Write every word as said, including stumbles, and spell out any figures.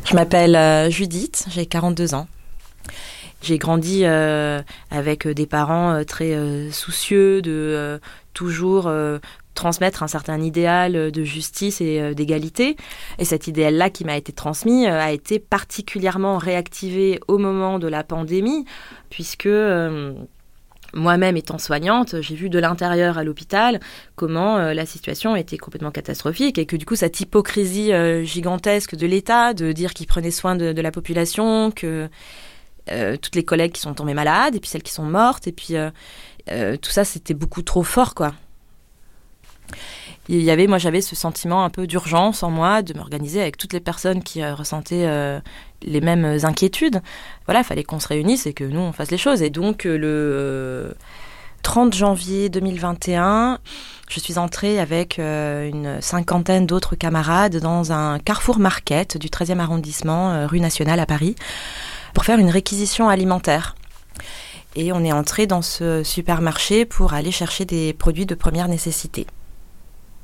Je m'appelle euh, Judith, j'ai quarante-deux ans. J'ai grandi euh, avec des parents euh, très euh, soucieux de euh, toujours euh, transmettre un certain idéal de justice et euh, d'égalité. Et cet idéal-là qui m'a été transmis euh, a été particulièrement réactivé au moment de la pandémie, puisque euh, moi-même étant soignante, j'ai vu de l'intérieur à l'hôpital comment euh, la situation était complètement catastrophique et que du coup cette hypocrisie euh, gigantesque de l'État de dire qu'il prenait soin de, de la population, que Euh, toutes les collègues qui sont tombées malades, et puis celles qui sont mortes, et puis euh, euh, tout ça, c'était beaucoup trop fort, quoi. Il y avait, moi, j'avais ce sentiment un peu d'urgence en moi, de m'organiser avec toutes les personnes qui euh, ressentaient euh, les mêmes inquiétudes. Voilà, il fallait qu'on se réunisse et que nous, on fasse les choses. Et donc, euh, le euh, trente janvier deux mille vingt et un, je suis entrée avec euh, une cinquantaine d'autres camarades dans un Carrefour Market du treizième arrondissement, euh, rue Nationale à Paris, pour faire une réquisition alimentaire. Et on est entré dans ce supermarché pour aller chercher des produits de première nécessité.